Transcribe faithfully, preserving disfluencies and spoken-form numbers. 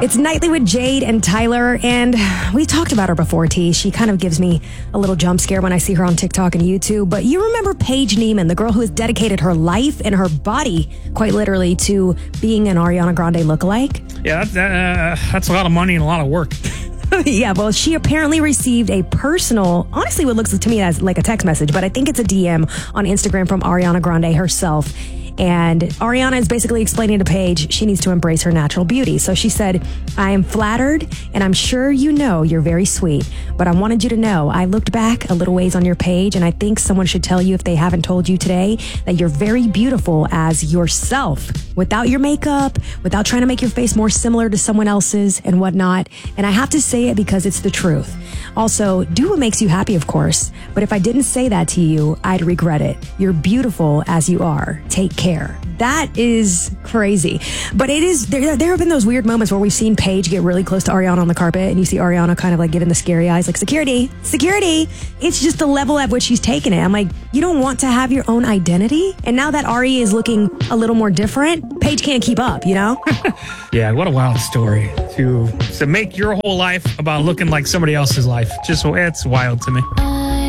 It's Nightly with Jade and Tyler, and we talked about her before, T. She kind of gives me a little jump scare when I see her on TikTok and YouTube. But you remember Paige Neiman, the girl who has dedicated her life and her body, quite literally, to being an Ariana Grande lookalike? Yeah, that, that, uh, that's a lot of money and a lot of work. Yeah, well, she apparently received a personal, honestly, what looks to me as like a text message, but I think it's a D M on Instagram from Ariana Grande herself. And Ariana is basically explaining to Paige she needs to embrace her natural beauty. So she said, I am flattered, and I'm sure you know you're very sweet, but I wanted you to know I looked back a little ways on your page, and I think someone should tell you, if they haven't told you today, that you're very beautiful as yourself, without your makeup, without trying to make your face more similar to someone else's and whatnot. And I have to say it because it's the truth. Also, do what makes you happy, of course. But if I didn't say that to you, I'd regret it. You're beautiful as you are. Take care. That is crazy. But it is, there, there have been those weird moments where we've seen Paige get really close to Ariana on the carpet, and you see Ariana kind of like giving the scary eyes, like, security, security. It's just the level at which she's taken it. I'm like, you don't want to have your own identity? And now that Ari is looking a little more different, Paige can't keep up, you know? Yeah, what a wild story to to make your whole life about looking like somebody else's life. Just, it's wild to me.